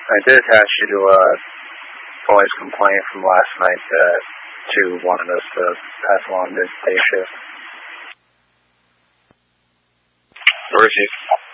I did attach you to a boys' complaint from last night that two wanted us to pass along this day shift. Where is he?